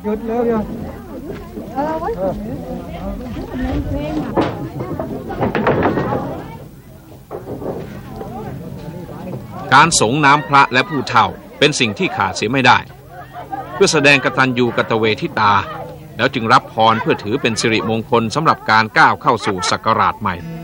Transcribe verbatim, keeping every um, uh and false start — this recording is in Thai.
หยุดแล้วยังการสงน้ำพระและผู้เฒ่าเป็นสิ่งที่ขาดเสียไม่ได้เพื่อแสดงกตัญญูกตเวทิตาแล้วจึงรับพรเพื่อถือเป็นสิริมงคลสำหรับการก้าวเข้าสู่ศักราชใหม่